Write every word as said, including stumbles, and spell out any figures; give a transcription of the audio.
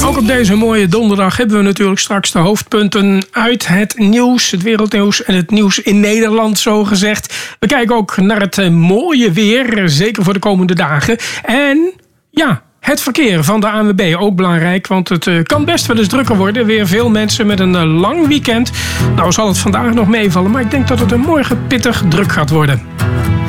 Ook op deze mooie donderdag hebben we natuurlijk straks de hoofdpunten uit het nieuws. Het wereldnieuws en het nieuws in Nederland, zo gezegd. We kijken ook naar het mooie weer, zeker voor de komende dagen. En ja, het verkeer van de A N W B, ook belangrijk. Want het kan best wel eens drukker worden. Weer veel mensen met een lang weekend. Nou zal het vandaag nog meevallen, maar ik denk dat het een morgen pittig druk gaat worden.